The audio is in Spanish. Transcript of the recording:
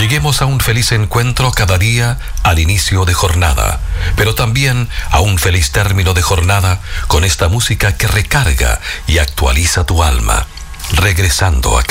Lleguemos a un feliz encuentro cada día al inicio de jornada, pero también a un feliz término de jornada con esta música que recarga y actualiza tu alma, regresando a